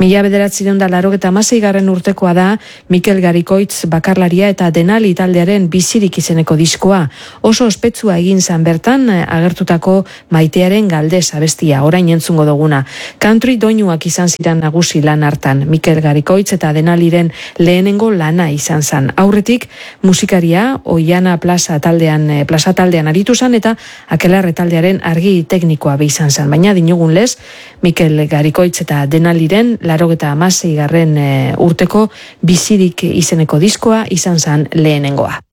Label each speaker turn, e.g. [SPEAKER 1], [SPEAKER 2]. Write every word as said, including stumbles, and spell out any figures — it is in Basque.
[SPEAKER 1] Mila bederatziehun eta laurogeita hamaseigarren urtekoa da Mikel Garikoitz bakarlaria eta Denali taldearen Bizirik izeneko diskoa. Oso ospetsua egin zan bertan agertutako Maitearen Galdez abestia, orain entzungo duguna. Country doinuak izan ziren nagusi lan hartan. Mikel Garikoitz eta Denaliren lehenengo lana izan zan. Aurretik musikaria Oiana Plaza taldean Plaza taldean aritu zan eta Akelarre taldearen argi teknikoa be izan zan. Baina dinugun lez, Mikel Garikoitz eta Denaliren laurogeita hamaseigarren urteko Bizirik izeneko diskoa izan zan lehenengoa.